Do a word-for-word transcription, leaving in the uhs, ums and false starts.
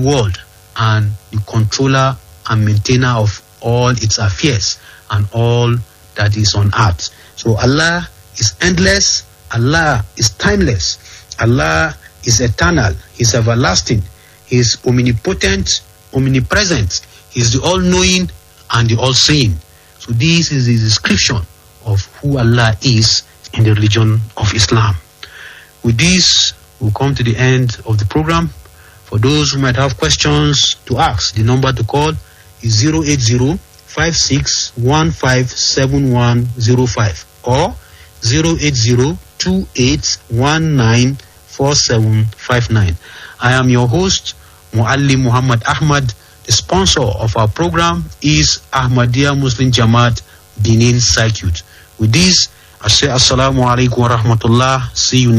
world and the controller and maintainer of all its affairs and all that is on earth. So Allah is endless, Allah is timeless, Allah is eternal, He is everlasting, He is omnipotent, omnipresent, He is the all-knowing and the all-seeing. So this is the description of who Allah is in the religion of Islam. With this, we'll come to the end of the program. For those who might have questions to ask, the number to call is zero eight zero, five six one five, seven one zero five or zero eight zero, two eight one nine, four seven five nine. I am your host, Muallim Muhammad Ahmad. The sponsor of our program is Ahmadiyya Muslim Jamaat Benin Circuit. With this, I say Assalamu alaikum wa rahmatullah. See you next